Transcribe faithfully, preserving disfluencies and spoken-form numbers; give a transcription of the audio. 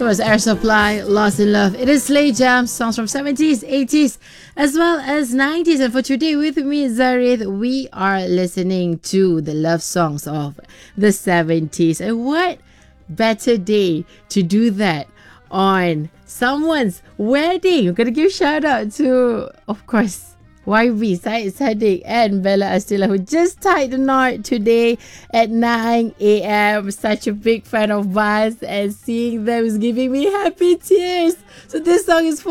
was Air Supply, Lost in Love. It is Slay Jam, songs from seventies, eighties, as well as nineties. And for today with me, Zarith, we are listening to the love songs of the seventies. And what better day to do that on someone's wedding? We're going to give a shout out to, of course, Y B, Syed Saddiq and Bella Astila, who just tied the knot today at nine a.m. Such a big fan of Buzz, and seeing them is giving me happy tears. So this song is for